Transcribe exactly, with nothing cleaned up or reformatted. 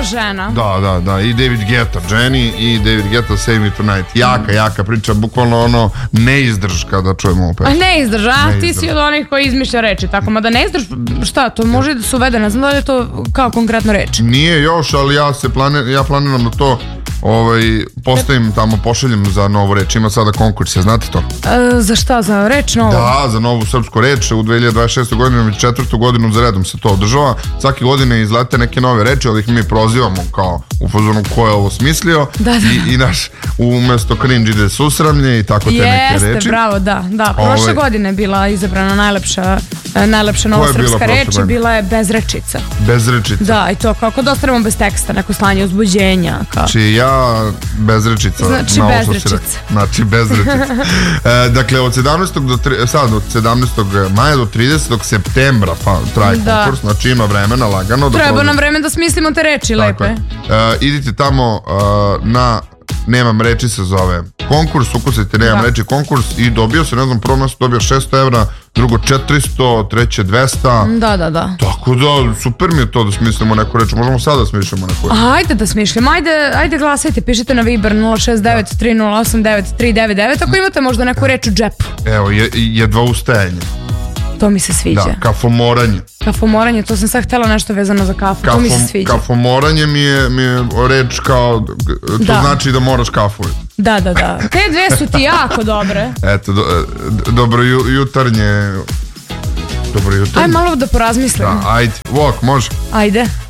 žena. Da, da, da, i David Guetta, Jenny i David Guetta, Save Me Tonight. Jaka, jaka priča, bukvalno ono, ne izdrž kada čujemo ovu pesmu. A ne izdrž, a ti si od onih koji izmišlja reči, tako, mada ne izdrž, šta, to može da se uvede, ne znam da li je to kao konkretno reč. Nije još, ali ja se plani, ja planiram da to ovaj, postavim tamo, pošaljem za novu reč, ima sada konkurs, znate to? E, za šta, za reč novu? Da, za novu srpsku reč, u dve hiljade dvadeset šestoj godinu i četvrtu godinu za redom se to održava, svake godine izlete neke nove reči, ali ih mi prozivamo kao u fazonu ko je ovo smislio, da, da. I, i naš umesto cringe ide susramlje i tako te Jeste, neke reči. Jeste, bravo, da, da, prošle Ove... godine je bila izabrana najlepša, najlepša nova srpska reč, bila je bezrečica. Bezrečica. Da, i to kako da ostanemo bez teksta, neko slanje uzbuđenja. Kao. Znači ja bezrečica. Znači bezrečica. Znači bezrečica. e, dakle, od sedamnaestog do tri, sad od sedamnaestog maja do tridesetog septembra pa, traje da. konkurs, znači ima vremena lagano. Treba da nam vreme da smislimo te reči lepe. E, idite tamo uh, na Nemam reči se zove konkurs, ukusite Nemam da. reči konkurs i dobio se, ne znam, prvo mjesto dobio šesto evra, drugo četiristo, treće dvesta. Da, da, da. Tako da, super mi je to da smislimo neku reč. Možemo sada da smišljamo neku reč. Ajde da smišljamo, ajde, ajde glasajte, pišite na Viber nula šest devet tri nula osam devet tri devet devet ako imate možda neku reč u džepu. Evo, je, jedva ustajanje. To mi se sviđa. Da, kafomoranje. Kafomoranje, to sam sad htjela nešto vezano za kafu, Kafom, to mi se sviđa. Kafomoranje mi je, mi je reč kao, to da. znači da moraš kafu. Da, da, da. Te dve su ti jako dobre. Eto, do, dobro ju, jutarnje, dobro jutarnje. Aj malo da porazmislim. Da, ajde, walk, može. Ajde.